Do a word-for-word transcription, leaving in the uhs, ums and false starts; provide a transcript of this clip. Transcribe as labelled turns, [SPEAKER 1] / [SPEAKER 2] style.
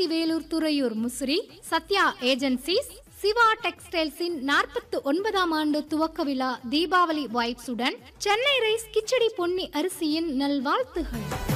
[SPEAKER 1] Paramathi Vellore Thuraiyur Musiri Sathya agencies Siva டெக்ஸ்டைல்ஸின் நாற்பத்தி ஒன்பதாம் ஆண்டு துவக்க விழா தீபாவளி வைப்ஸுடன் சென்னை ரைஸ் கிச்சடி பொன்னி அரிசியின் நல்வாழ்த்துகள்.